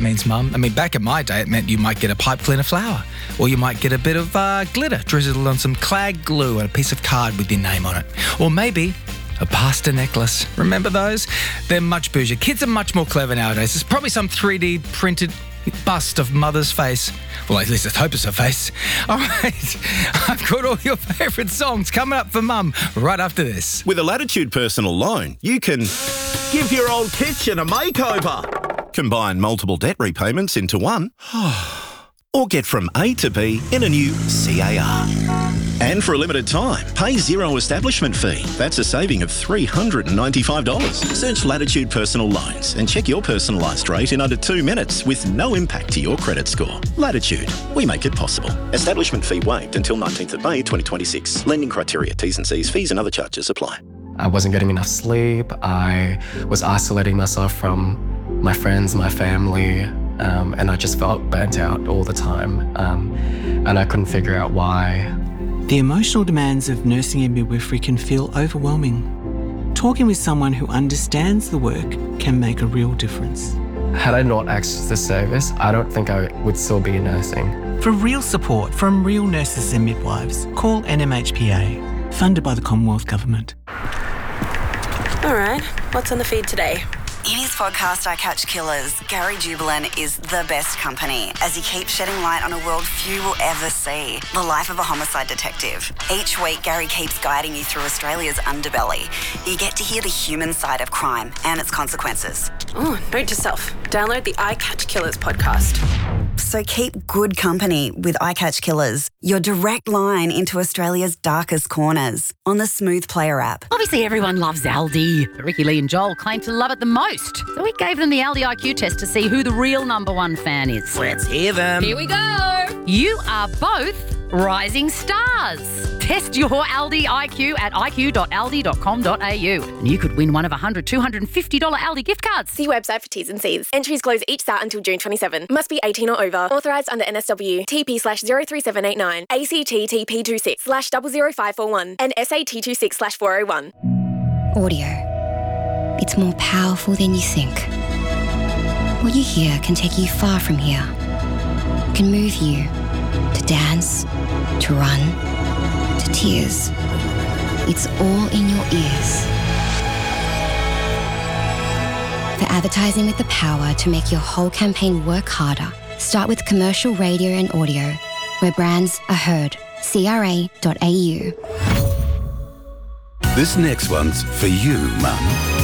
means, Mum. I mean, back in my day, it meant you might get a pipe cleaner flower, or you might get a bit of glitter drizzled on some clag glue and a piece of card with your name on it. Or maybe a pasta necklace. Remember those? They're much bougier. Kids are much more clever nowadays. There's probably some 3D printed bust of Mother's face. Well, at least I hope it's her face. All right, I've got all your favourite songs coming up for Mum right after this. With a Latitude personal loan, you can give your old kitchen a makeover, combine multiple debt repayments into one, or get from A to B in a new CAR. And for a limited time, pay zero establishment fee. That's a saving of $395. Search Latitude Personal Loans and check your personalised rate in under 2 minutes with no impact to your credit score. Latitude, we make it possible. Establishment fee waived until 19th of May 2026. Lending criteria, T's and C's, fees and other charges apply. I wasn't getting enough sleep. I was isolating myself from my friends, my family, and I just felt burnt out all the time. And I couldn't figure out why. The emotional demands of nursing and midwifery can feel overwhelming. Talking with someone who understands the work can make a real difference. Had I not accessed this service, I don't think I would still be nursing. For real support from real nurses and midwives, call NMHPA, funded by the Commonwealth Government. All right, what's on the feed today? In his podcast, I Catch Killers, Gary Jubelin is the best company as he keeps shedding light on a world few will ever see, the life of a homicide detective. Each week, Gary keeps guiding you through Australia's underbelly. You get to hear the human side of crime and its consequences. Oh, note to self, download the I Catch Killers podcast. So keep good company with I Catch Killers, your direct line into Australia's darkest corners on the Smooth Player app. Obviously, everyone loves Aldi. But Ricky Lee and Joel claim to love it the most. So we gave them the Aldi IQ test to see who the real number one fan is. Let's hear them. Here we go. You are both rising stars. Test your Aldi IQ at iq.aldi.com.au. And you could win one of $100, $250 Aldi gift cards. See website for T's and C's. Entries close each start until June 27. Must be 18 or over. Authorised under NSW. TP/03789. ACT TP26/00541. And SAT26/401. Audio. It's more powerful than you think. What you hear can take you far from here. It can move you to dance, to run, to tears. It's all in your ears. For advertising with the power to make your whole campaign work harder, start with commercial radio and audio, where brands are heard. CRA.au. This next one's for you, Mum.